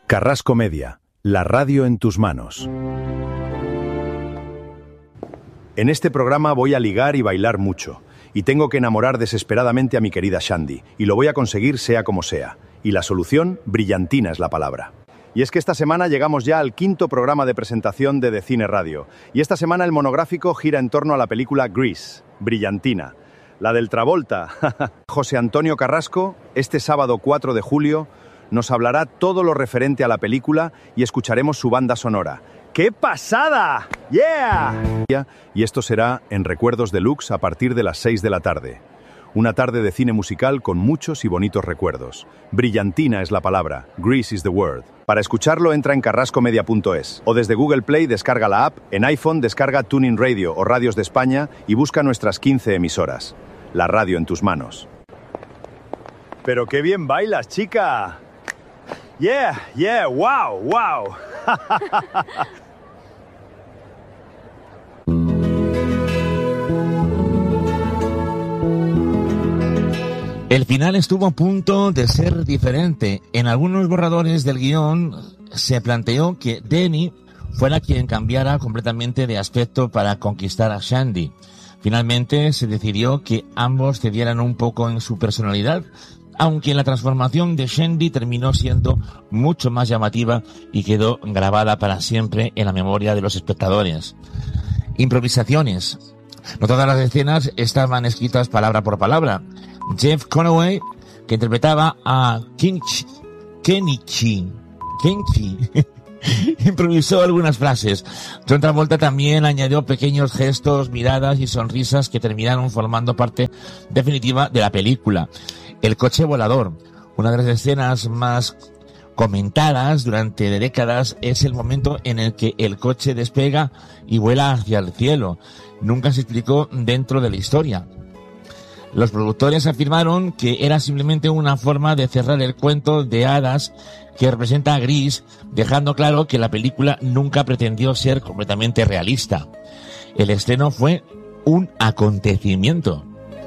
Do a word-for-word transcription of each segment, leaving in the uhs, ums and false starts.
Carrasco Media, la radio en tus manos. En este programa voy a ligar y bailar mucho, y tengo que enamorar desesperadamente a mi querida Shandy, y lo voy a conseguir sea como sea. Y la solución, brillantina es la palabra. Y es que esta semana llegamos ya al quinto programa de presentación de The Cine Radio, y esta semana el monográfico gira en torno a la película Grease, brillantina. La del Travolta, José Antonio Carrasco, este sábado cuatro de julio, nos hablará todo lo referente a la película y escucharemos su banda sonora. ¡Qué pasada! ¡Yeah! Y esto será en Recuerdos Deluxe a partir de las seis de la tarde. Una tarde de cine musical con muchos y bonitos recuerdos. Brillantina es la palabra, Grease is the word. Para escucharlo entra en carrasco media punto es o desde Google Play descarga la app, en iPhone descarga TuneIn Radio o Radios de España y busca nuestras quince emisoras. La radio en tus manos. ¡Pero qué bien bailas, chica! ¡Yeah, yeah, wow, wow! El final estuvo a punto de ser diferente. En algunos borradores del guión se planteó que Denny fuera quien cambiara completamente de aspecto para conquistar a Shandy. Finalmente se decidió que ambos cedieran un poco en su personalidad, aunque la transformación de Shandy terminó siendo mucho más llamativa y quedó grabada para siempre en la memoria de los espectadores. Improvisaciones. No todas las escenas estaban escritas palabra por palabra. Jeff Conaway, que interpretaba a Kenichi, Kenichi, Kenichi, improvisó algunas frases. John Travolta también añadió pequeños gestos, miradas y sonrisas que terminaron formando parte definitiva de la película. El coche volador, una de las escenas más comentadas durante décadas, es el momento en el que el coche despega y vuela hacia el cielo. Nunca se explicó dentro de la historia. Los productores afirmaron que era simplemente una forma de cerrar el cuento de hadas que representa a Grease, dejando claro que la película nunca pretendió ser completamente realista. El estreno fue un acontecimiento.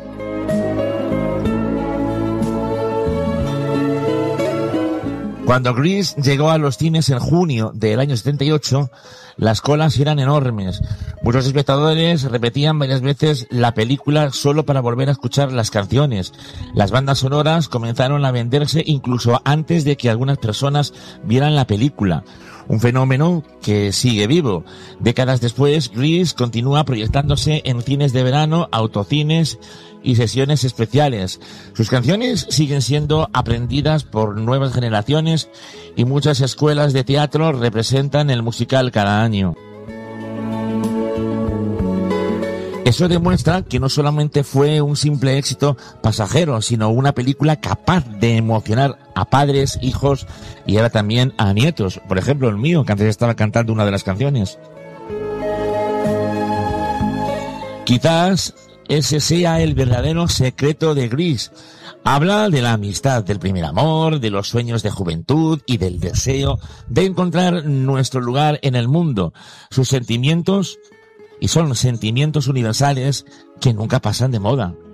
Cuando Grease llegó a los cines en junio del año setenta y ocho, las colas eran enormes. Muchos espectadores repetían varias veces la película solo para volver a escuchar las canciones. Las bandas sonoras comenzaron a venderse incluso antes de que algunas personas vieran la película. Un fenómeno que sigue vivo. Décadas después, Grease continúa proyectándose en cines de verano, autocines y sesiones especiales. Sus canciones siguen siendo aprendidas por nuevas generaciones y muchas escuelas de teatro representan el musical cada año. Eso demuestra que no solamente fue un simple éxito pasajero, sino una película capaz de emocionar a padres, hijos y ahora también a nietos. Por ejemplo, el mío, que antes estaba cantando una de las canciones. Quizás ese sea el verdadero secreto de Grease. Habla de la amistad, del primer amor, de los sueños de juventud y del deseo de encontrar nuestro lugar en el mundo. Sus sentimientos, y son sentimientos universales que nunca pasan de moda.